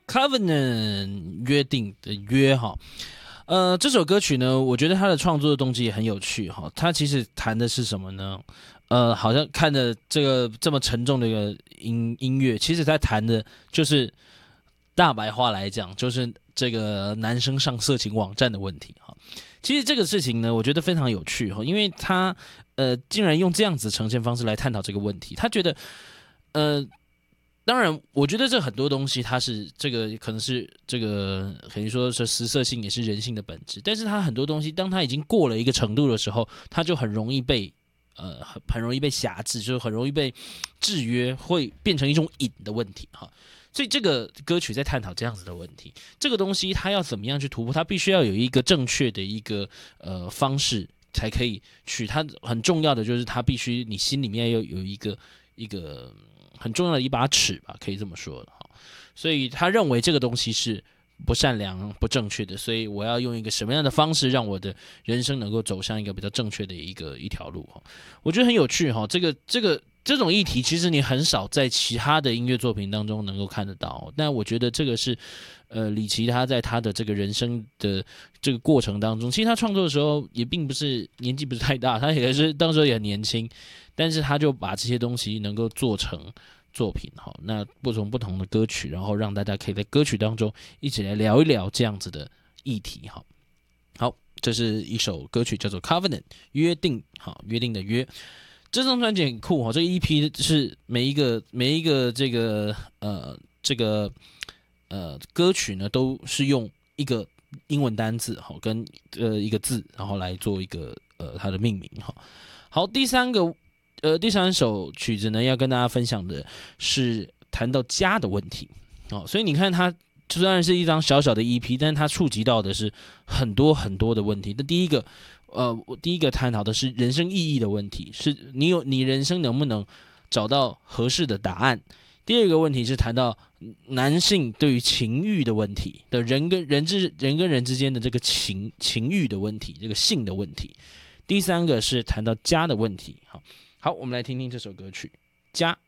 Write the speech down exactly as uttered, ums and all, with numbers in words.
Covenant 约定的约哈。呃，这首歌曲呢，我觉得他的创作的动机也很有趣哈。他其实谈的是什么呢？呃，好像看着这个这么沉重的一个音音乐，其实他谈的就是大白话来讲，就是这个男生上色情网站的问题哈。其实这个事情呢，我觉得非常有趣哈，因为他呃竟然用这样子呈现方式来探讨这个问题。他觉得呃。当然，我觉得这很多东西，它是这个可能是这个可以说是食色性也是人性的本质，但是它很多东西，当它已经过了一个程度的时候，它就很容易被呃很很容易被辖制，就是很容易被制约，会变成一种瘾的问题哈。所以这个歌曲在探讨这样子的问题，这个东西它要怎么样去突破，它必须要有一个正确的一个呃方式才可以去。它很重要的就是它必须你心里面要有一个一个。很重要的一把尺吧，可以这么说的哈。所以他认为这个东西是不善良、不正确的，所以我要用一个什么样的方式，让我的人生能够走向一个比较正确的一个一条路哈。我觉得很有趣哈，这个这个这种议题，其实你很少在其他的音乐作品当中能够看得到，但我觉得这个是。呃，李琦他在他的这个人生的这个过程当中，其实他创作的时候也并不是年纪不是太大，他也是当时候也很年轻，但是他就把这些东西能够做成作品哈，那不同不同的歌曲，然后让大家可以在歌曲当中一起来聊一聊这样子的议题哈。好，这是一首歌曲叫做《Covenant》约定，好约定的约。这张专辑很酷哈，这个 E P 是每一个每一个这个呃这个。呃，歌曲呢都是用一个英文单字哈，跟呃一个字，然后来做一个呃它的命名哈。好，第三个呃第三首曲子呢，要跟大家分享的是谈到家的问题哦，所以你看它虽然是一张小小的 E P， 但是它触及到的是很多很多的问题。那第一个呃，我第一个探讨的是人生意义的问题，是你有你人生能不能找到合适的答案。第二个问题是谈到男性对于情欲的问题的人跟人之人跟人之间的这个情情欲的问题，这个性的问题。第三个是谈到家的问题。好，好，我们来听听这首歌曲《家》。